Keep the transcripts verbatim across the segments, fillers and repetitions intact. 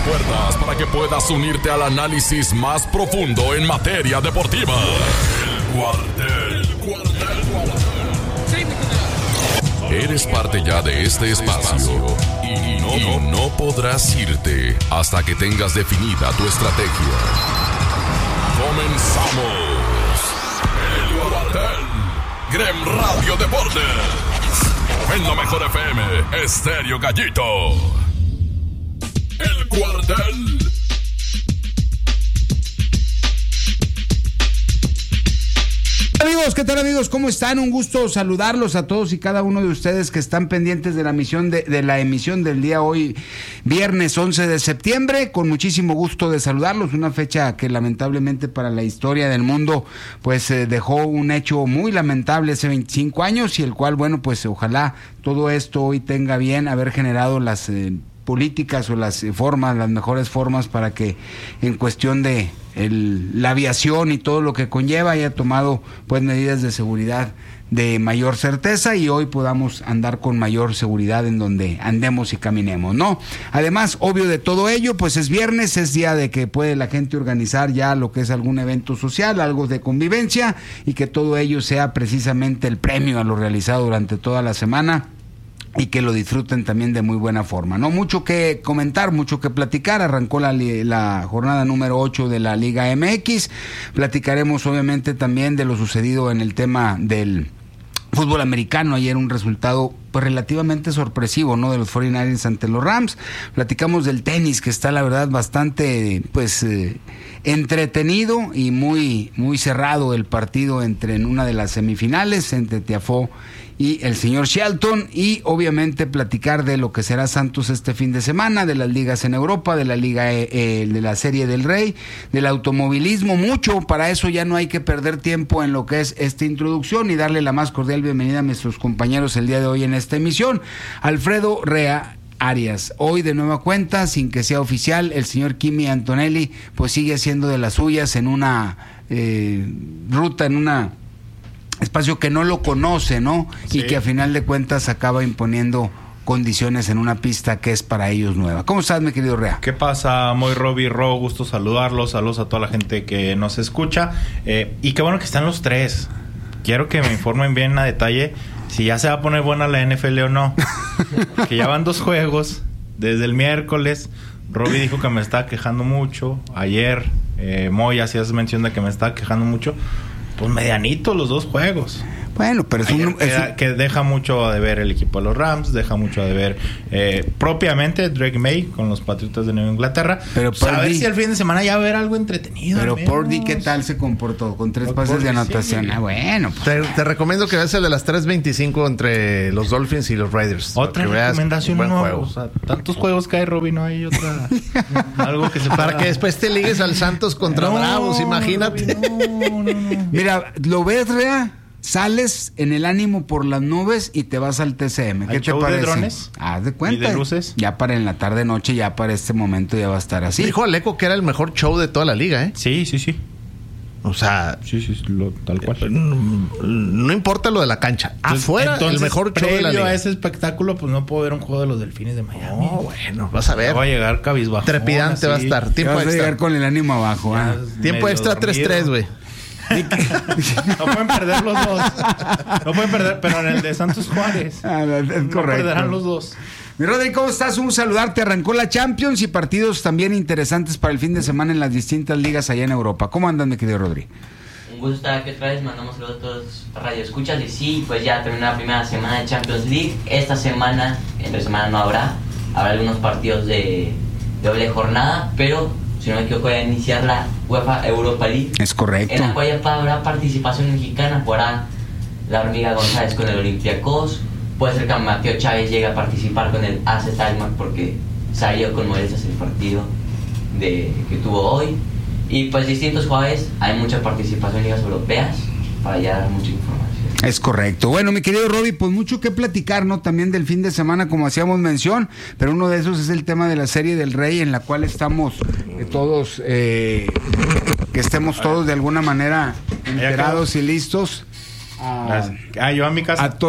puertas para que puedas unirte al análisis más profundo en materia deportiva. El Cuartel, Cuartel, Cuartel. Eres parte ya de este espacio y no, y no podrás irte hasta que tengas definida tu estrategia. Comenzamos. El Cuartel. Grem Radio Deportes. En la mejor F M, Estéreo Gallito. El Cuartel. Amigos, ¿qué tal amigos? ¿Cómo están? Un gusto saludarlos a todos y cada uno de ustedes que están pendientes de la emisión de, de la emisión del día hoy, viernes once de septiembre. Con muchísimo gusto de saludarlos, una fecha que lamentablemente para la historia del mundo pues eh, dejó un hecho muy lamentable hace veinticinco años y el cual, bueno, pues ojalá todo esto hoy tenga bien haber generado las eh, políticas o las formas, las mejores formas para que en cuestión de el, la aviación y todo lo que conlleva haya tomado pues medidas de seguridad de mayor certeza y hoy podamos andar con mayor seguridad en donde andemos y caminemos, ¿no? Además, obvio de todo ello, pues es viernes, es día de que puede la gente organizar ya lo que es algún evento social, algo de convivencia y que todo ello sea precisamente el premio a lo realizado durante toda la semana y que lo disfruten también de muy buena forma, ¿no? Mucho que comentar, mucho que platicar. Arrancó la, la jornada número ocho de la Liga M X. Platicaremos obviamente también de lo sucedido en el tema del fútbol americano. Ayer un resultado pues relativamente sorpresivo, ¿no? De los cuarenta y nueve ers ante los Rams. Platicamos del tenis, que está la verdad bastante pues eh, entretenido y muy muy cerrado el partido entre en una de las semifinales entre Tiafoe y el señor Shelton, y obviamente platicar de lo que será Santos este fin de semana, de las ligas en Europa, de la liga eh, de la Serie del Rey, del automovilismo, mucho. Para eso ya no hay que perder tiempo en lo que es esta introducción y darle la más cordial bienvenida a nuestros compañeros el día de hoy en esta emisión. Alfredo Rea Arias, hoy de nueva cuenta, sin que sea oficial, el señor Kimi Antonelli pues sigue haciendo de las suyas en una eh, ruta, en una espacio que no lo conoce, ¿no? Sí. Y que a final de cuentas acaba imponiendo condiciones en una pista que es para ellos nueva. ¿Cómo estás, mi querido Rea? ¿Qué pasa, Moy, Roby, Ro? Gusto saludarlos, saludos a toda la gente que nos escucha. Eh, y qué bueno que están los tres. Quiero que me informen bien a detalle si ya se va a poner buena la N F L o no. Que ya van dos juegos desde el miércoles. Roby dijo que me estaba quejando mucho. Ayer, eh, Moy hacías mención de que me estaba quejando mucho. Pues medianito los dos juegos. Bueno, pero es un, que, es un... que deja mucho de ver el equipo de los Rams, deja mucho de ver eh, propiamente Drake May con los Patriotas de Nueva Inglaterra. Pero pues a ver si el fin de semana ya va a haber algo entretenido. Pero Purdy, ¿qué tal se comportó? Con tres pases de anotación. Sí. Ah, bueno. Pues. Te, te recomiendo que veas el de las tres veinticinco entre los Dolphins y los Raiders. Otra recomendación, un no, juego. O sea, tantos juegos que hay, Roby, no hay otra. Algo que se Para pueda... que después te ligues al Santos contra no, Bravos, imagínate. Roby, no, no, no. Mira, ¿lo ves, Rea? Sales en el ánimo por las nubes y te vas al T C M. ¿Qué te parece? ¿De drones? Haz de cuenta. ¿Y de luces? Ya para en la tarde noche, ya para este momento ya va a estar así. Dijo Aleco que era el mejor show de toda la liga, ¿eh? Sí, sí, sí. O sea, sí, sí, lo, tal cual. No, no importa lo de la cancha. Afuera, entonces, el mejor show de la liga. A ese espectáculo, pues no puedo ver un juego de los Delfines de Miami. Oh, bueno, vas a ver. Va a llegar cabizbajo. Trepidante va a estar. Tiempo vas extra. A llegar con el ánimo abajo. ¿eh? Tiempo extra tres tres, güey. No pueden perder los dos. No pueden perder, pero en el de Santos Juárez. Ah, es correcto. No perderán los dos. Mi Rodri, ¿cómo estás? Un saludarte. Arrancó la Champions y partidos también interesantes para el fin de semana en las distintas ligas allá en Europa. ¿Cómo andan, mi querido Rodri? Un gusto estar aquí otra vez. Mandamos saludos a todos los radioescuchas. Y sí, pues ya terminó la primera semana de Champions League. Esta semana, entre semana no habrá. Habrá algunos partidos de doble jornada, pero si no me equivoco, va a iniciar la UEFA Europa League. Es correcto. En la cual ya habrá participación mexicana. Jugará la Hormiga González con el Olympiacos. Puede ser que Mateo Chávez llegue a participar con el A Z Alkmaar porque salió con molestias el partido de, que tuvo hoy. Y pues distintos jugadores. Hay mucha participación en ligas europeas para ya dar mucha información. Es correcto. Bueno, mi querido Roby, pues mucho que platicar, ¿no? También del fin de semana, como hacíamos mención, pero uno de esos es el tema de la Serie del Rey, en la cual estamos eh, todos, eh, que estemos todos de alguna manera enterados y listos a, ah, yo a mi casa. A, to-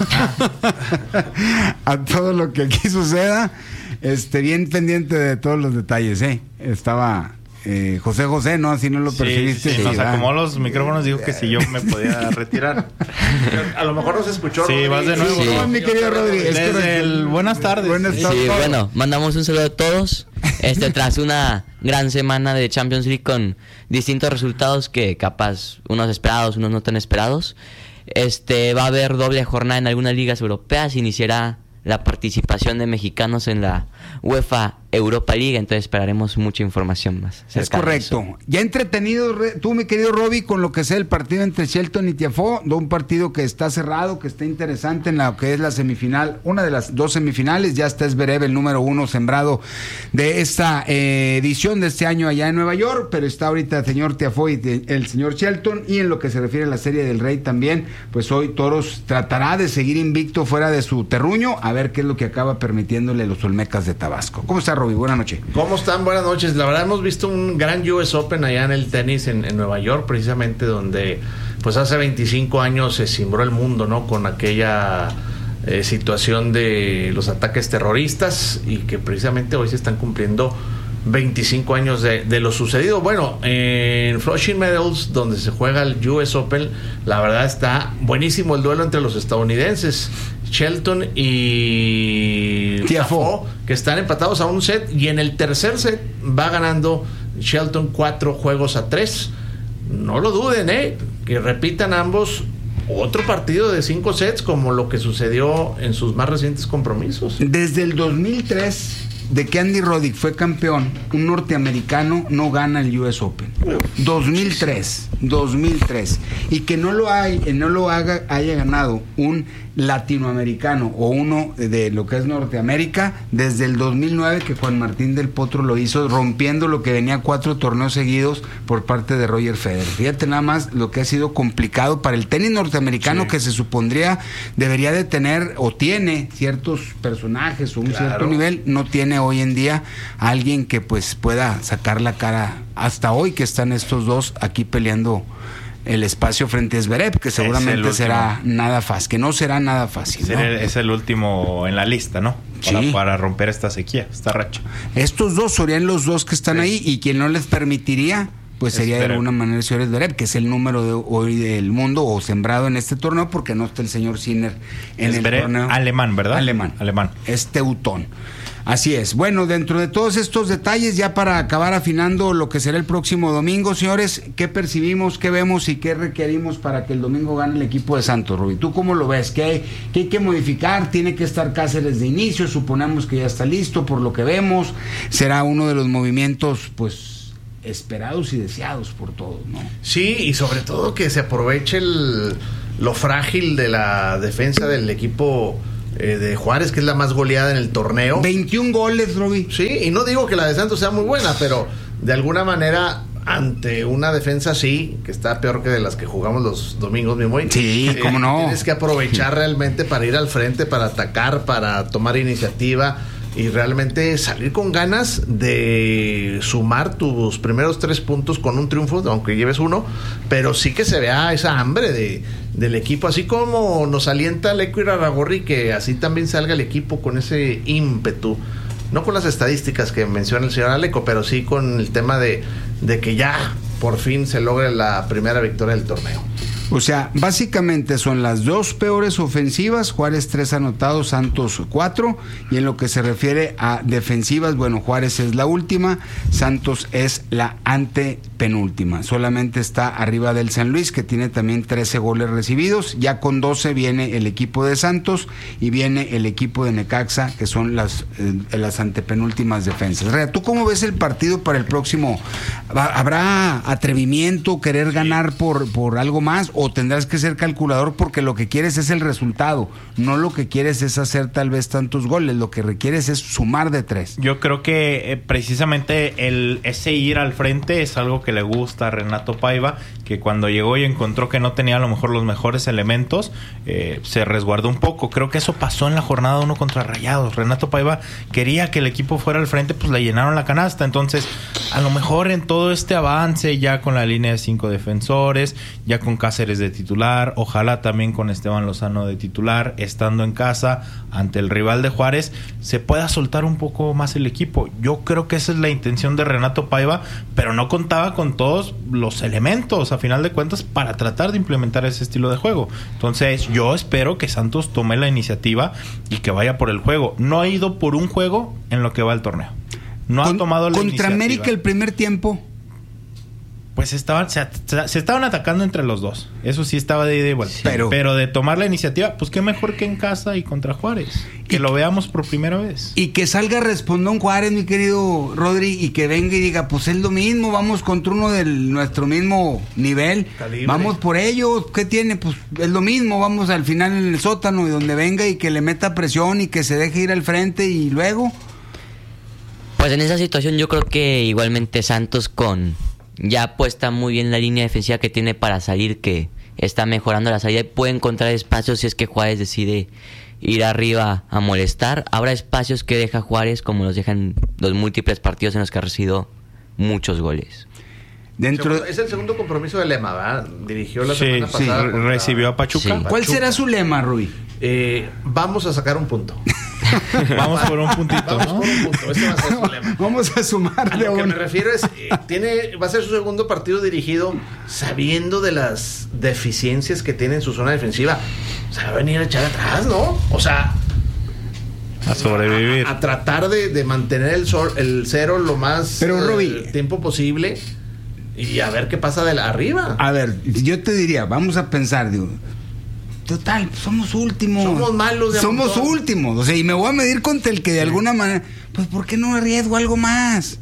a todo lo que aquí suceda. Este, bien pendiente de todos los detalles, ¿eh? Estaba eh, José José, ¿no? Así no lo percibiste. Sí, sí, nos acomodó los micrófonos, dijo que si yo me podía retirar. A lo mejor no se escuchó. Sí, vas de nuevo. Sí. No, mi querido Rodri. Desde el buenas tardes. Buenas tardes. Sí, bueno, mandamos un saludo a todos. Este, tras una gran semana de Champions League con distintos resultados que capaz unos esperados, unos no tan esperados. Este, va a haber doble jornada en algunas ligas europeas. Iniciará la participación de mexicanos en la UEFA Europa League, entonces esperaremos mucha información más. Es correcto. Ya entretenido tú, mi querido Roby, con lo que sea el partido entre Shelton y Tiafoe, de un partido que está cerrado, que está interesante en lo que es la semifinal, una de las dos semifinales. Ya está Zverev, el número uno sembrado de esta eh, edición de este año allá en Nueva York, pero está ahorita el señor Tiafoe y el señor Shelton. Y en lo que se refiere a la Serie del Rey también, pues hoy Toros tratará de seguir invicto fuera de su terruño, a ver qué es lo que acaba permitiéndole los Olmecas de Tabasco. ¿Cómo está, Roby? Buenas noches. ¿Cómo están? Buenas noches. La verdad hemos visto un gran U S Open allá en el tenis en, en Nueva York, precisamente donde pues hace veinticinco años se cimbró el mundo, ¿no? Con aquella eh, situación de los ataques terroristas y que precisamente hoy se están cumpliendo veinticinco años de, de lo sucedido. Bueno, en Flushing Meadows, donde se juega el U S Open, la verdad está buenísimo el duelo entre los estadounidenses Shelton y Tiafoe, que están empatados a un set, y en el tercer set va ganando Shelton cuatro juegos a tres. No lo duden, eh, que repitan ambos otro partido de cinco sets como lo que sucedió en sus más recientes compromisos. Desde el dos mil tres, de que Andy Roddick fue campeón, un norteamericano no gana el U S Open. dos mil tres, dos mil tres, y que no lo hay, no lo haga, haya ganado un latinoamericano o uno de lo que es Norteamérica desde el dos mil nueve, que Juan Martín del Potro lo hizo, rompiendo lo que venía cuatro torneos seguidos por parte de Roger Federer. Fíjate nada más lo que ha sido complicado para el tenis norteamericano, sí, que se supondría debería de tener o tiene ciertos personajes o un claro. cierto nivel, no tiene hoy en día alguien que pues pueda sacar la cara hasta hoy, que están estos dos aquí peleando el espacio frente a Zverev, que seguramente será nada fácil, que no será nada fácil, ¿no? Es el último en la lista, ¿no? Para, sí. para romper esta sequía, esta racha. Estos dos serían los dos que están sí. ahí, y quien no les permitiría, pues sería Zverev. De alguna manera el señor Zverev, que es el número de hoy del mundo o sembrado en este torneo, porque no está el señor Sinner en Zverev, el torneo. Alemán, ¿verdad? Alemán. Alemán. Es teutón. Así es. Bueno, dentro de todos estos detalles, ya para acabar afinando lo que será el próximo domingo, señores, ¿qué percibimos, qué vemos y qué requerimos para que el domingo gane el equipo de Santos, Rubí? ¿Tú cómo lo ves? ¿Qué hay, qué hay que modificar? ¿Tiene que estar Cáceres de inicio? Suponemos que ya está listo por lo que vemos. Será uno de los movimientos, pues, esperados y deseados por todos, ¿no? Sí, y sobre todo que se aproveche el, lo frágil de la defensa del equipo Eh, de Juárez, que es la más goleada en el torneo. veintiún goles, Roby. Sí, y no digo que la de Santos sea muy buena, pero de alguna manera, ante una defensa así, que está peor que de las que jugamos los domingos, mi muy. Sí, eh, cómo no. Tienes que aprovechar realmente para ir al frente, para atacar, para tomar iniciativa y realmente salir con ganas de sumar tus primeros tres puntos con un triunfo, aunque lleves uno, pero sí que se vea esa hambre de, del equipo, así como nos alienta Leco Irarrágorri, que así también salga el equipo con ese ímpetu, no con las estadísticas que menciona el señor Aleco, pero sí con el tema de, de que ya por fin se logre la primera victoria del torneo. O sea, básicamente son las dos peores ofensivas, Juárez tres anotados, Santos cuatro, y en lo que se refiere a defensivas, bueno, Juárez es la última, Santos es la antepenúltima, solamente está arriba del San Luis, que tiene también trece goles recibidos, ya con doce viene el equipo de Santos y viene el equipo de Necaxa, que son las, eh, las antepenúltimas defensas. Rea, ¿tú cómo ves el partido para el próximo? ¿Habrá atrevimiento, querer ganar por, por algo más? ¿O tendrás que ser calculador porque lo que quieres es el resultado? No lo que quieres es hacer tal vez tantos goles, lo que requieres es sumar de tres. Yo creo que eh, precisamente el ese ir al frente es algo que le gusta a Renato Paiva, que cuando llegó y encontró que no tenía a lo mejor los mejores elementos, eh, se resguardó un poco. Creo que eso pasó en la jornada uno contra Rayados. Renato Paiva quería que el equipo fuera al frente, pues le llenaron la canasta. Entonces, a lo mejor en todo este avance, ya con la línea de cinco defensores, ya con Cáceres Cáceres de titular, ojalá también con Esteban Lozano de titular, estando en casa ante el rival de Juárez, se pueda soltar un poco más el equipo. Yo creo que esa es la intención de Renato Paiva, pero no contaba con todos los elementos, a final de cuentas, para tratar de implementar ese estilo de juego. Entonces, yo espero que Santos tome la iniciativa y que vaya por el juego. No ha ido por un juego en lo que va el torneo. No Con, ha tomado la contra iniciativa. América el primer tiempo. Pues estaban, se, se estaban atacando entre los dos. Eso sí estaba de ida y vuelta. Sí. Pero, Pero de tomar la iniciativa, pues qué mejor que en casa y contra Juárez. Que y, lo veamos por primera vez. Y que salga Respondón Juárez, mi querido Rodri, y que venga y diga, pues es lo mismo, vamos contra uno de nuestro mismo nivel. Calibre. Vamos por ellos. ¿Qué tiene? Pues es lo mismo, vamos al final en el sótano y donde venga y que le meta presión y que se deje ir al frente y luego... Pues en esa situación yo creo que igualmente Santos con... ya puesta muy bien la línea defensiva que tiene para salir, que está mejorando la salida y puede encontrar espacios si es que Juárez decide ir arriba a molestar. Habrá espacios que deja Juárez, como los dejan los múltiples partidos en los que ha recibido muchos goles. Dentro... Es el segundo compromiso de Lema, ¿verdad? Dirigió la Sí, semana sí, pasada. re- contra- recibió a Pachuca. Sí. ¿Cuál será su lema, Rui? Eh, vamos a sacar un punto. Vamos por un puntito, Vamos ¿no? por un punto. Ese va a ser su lema. Vamos a A sumarle lo que un... me refiero es, eh, tiene, va a ser su segundo partido dirigido sabiendo de las deficiencias que tiene en su zona defensiva. O sea, va a venir a echar atrás, ¿no? O sea, A sobrevivir. a, a tratar de, de mantener el, sol, el cero lo más Pero, eh, Roby, tiempo posible y a ver qué pasa de la arriba. A ver, yo te diría, vamos a pensar, digo, total, somos últimos. Somos malos de a Somos montón. últimos. O sea, y me voy a medir contra el que de alguna manera, pues ¿por qué no arriesgo algo más?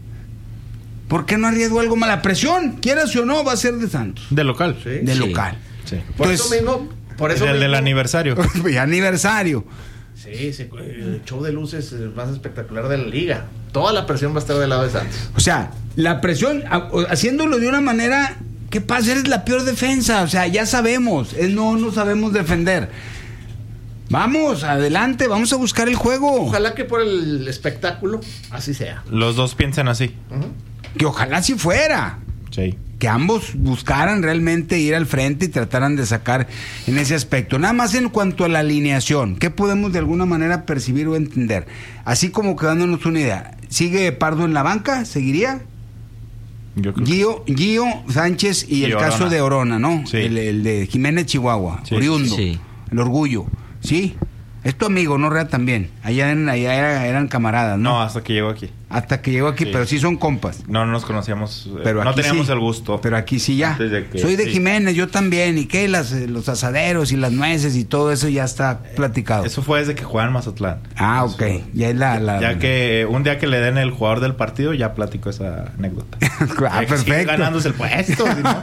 ¿Por qué no arriesgo algo más? La presión, quieras o no, va a ser de Santos, De local. Sí. de Sí. local. Sí. Por Entonces, eso mismo, por eso Del, mismo, del aniversario. Y aniversario. Sí, sí, el show de luces más espectacular de la liga. Toda la presión va a estar del lado de Santos. O sea, la presión, a- o- haciéndolo de una manera, ¿qué pasa? Eres la peor defensa. O sea, ya sabemos, es no no sabemos defender. Vamos, adelante, vamos a buscar el juego. Ojalá que por el espectáculo así sea. Los dos piensan así. Ujú. Que ojalá si fuera. Sí. Que ambos buscaran realmente ir al frente y trataran de sacar en ese aspecto. Nada más en cuanto a la alineación, ¿qué podemos de alguna manera percibir o entender? Así como quedándonos una idea. ¿Sigue Pardo en la banca? ¿Seguiría? Yo creo que Gio, Gio Sánchez y, Y el Orona. caso de Orona, ¿no? Sí. El, el de Jiménez Chihuahua, Sí. oriundo, Sí. el orgullo. ¿Sí? Es tu amigo, ¿no? Rea también. Allá, en, allá era- eran camaradas, ¿no? No, hasta que llegó aquí. Hasta que llegó aquí, Sí. pero sí son compas. No, no nos conocíamos. eh, Pero no aquí teníamos sí. el gusto. Pero aquí sí ya. Antes de que- Soy de sí. Jiménez, yo también. ¿Y qué? Las, eh, los asaderos y las nueces y todo eso ya está platicado. Eso fue desde que jugaba en Mazatlán. Ah, ok. Ya es la... la Ya que un día que le den el jugador del partido, ya platico esa anécdota. Ah, Ya que sigue perfecto. ganándose el puesto. ¿sí, no?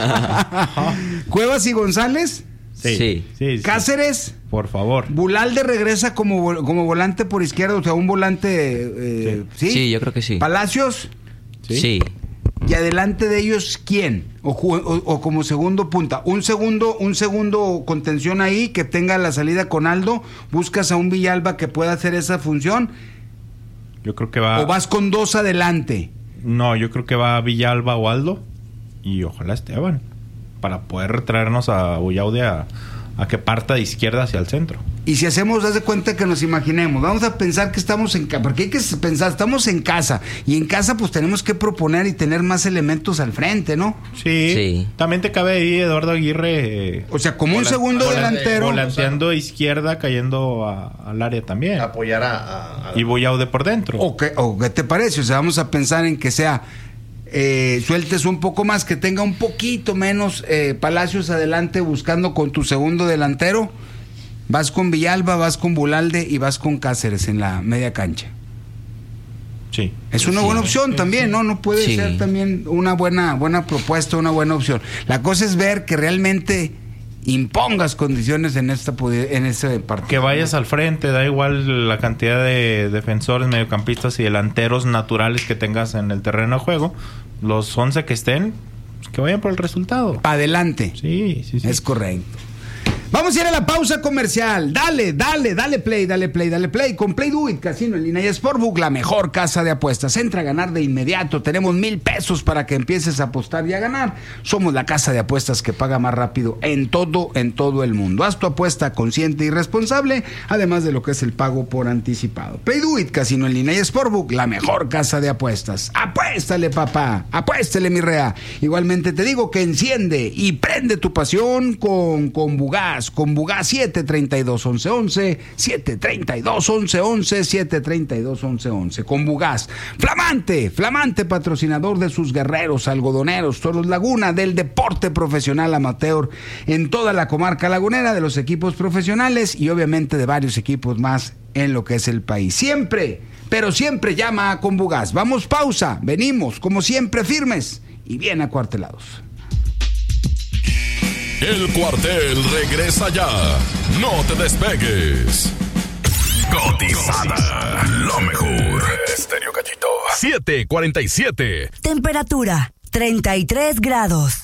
Cuevas y González, Sí. Sí. Sí, sí. Cáceres, Por favor. Bulalde regresa como, vol- como volante por izquierda, o sea, un volante... eh, ¿sí? Sí, yo creo que sí. Palacios, Sí. Sí. y adelante de ellos, ¿quién? O, ju- o- o como segundo punta. Un segundo, un segundo contención ahí que tenga la salida con Aldo. Buscas a un Villalba que pueda hacer esa función. Yo creo que va. O vas con dos adelante. No, yo creo que va Villalba o Aldo. Y ojalá Esteban. Para poder traernos a Bullaude a, a que parta de izquierda hacia el centro. Y si hacemos, haz de cuenta que nos imaginemos, vamos a pensar que estamos en casa, porque hay que pensar, estamos en casa, y en casa pues tenemos que proponer y tener más elementos al frente, ¿no? Sí. Sí. También te cabe ahí Eduardo Aguirre. eh, O sea, como un volan- segundo volan- delantero. Volanteando a izquierda, cayendo a- al área también. Apoyar a, a- a- Y Bullaude por dentro. ¿O qué, o qué te parece? O sea, vamos a pensar en que sea, eh, sueltes un poco más, que tenga un poquito menos eh, Palacios adelante buscando con tu segundo delantero. Vas con Villalba, vas con Bulalde y vas con Cáceres en la media cancha. Sí. Es una Sí. buena opción Sí, también, sí. ¿no? No puede Sí. ser también una buena, buena propuesta, una buena opción. La cosa es ver que realmente impongas condiciones en esta podi- en ese partido. Que vayas al frente, da igual la cantidad de defensores, mediocampistas y delanteros naturales que tengas en el terreno de juego. Los once que estén, pues que vayan por el resultado. Adelante. Sí, sí, sí. Es correcto. Vamos a ir a la pausa comercial. Dale, dale, dale play, dale play, dale play. Con Play Do It, Casino en línea y Sportbook, la mejor casa de apuestas. Entra a ganar de inmediato. Tenemos mil pesos para que empieces a apostar y a ganar. Somos la casa de apuestas que paga más rápido en todo, en todo el mundo. Haz tu apuesta consciente y responsable, además de lo que es el pago por anticipado. Play Do It, Casino en línea y Sportbook, la mejor casa de apuestas. Apuéstale, papá. Apuéstale, mi rea. Igualmente te digo que enciende y prende tu pasión con, con Bugás. Con Bugás siete treinta y dos once once, siete treinta y dos once once, siete treinta y dos once once. Con Bugás, flamante, flamante patrocinador de sus guerreros, algodoneros, Toros Laguna, del deporte profesional amateur en toda la comarca lagunera, de los equipos profesionales y obviamente de varios equipos más en lo que es el país. Siempre, pero siempre llama a Con Bugás. Vamos, pausa, venimos, como siempre, firmes y bien acuartelados. El cuartel regresa ya. No te despegues. Cotizada. Lo mejor. Estéreo Gallito. siete cuarenta y siete. Temperatura treinta y tres grados.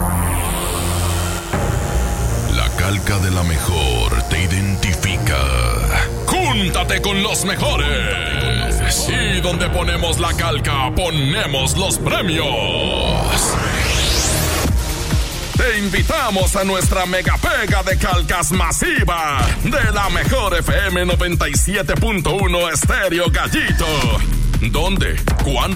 La calca de la mejor te identifica. Júntate con los mejores. Y donde ponemos la calca, ponemos los premios. Te invitamos a nuestra mega pega de calcas masiva de la mejor F M noventa y siete punto uno Estéreo Gallito. ¿Dónde? ¿Cuándo?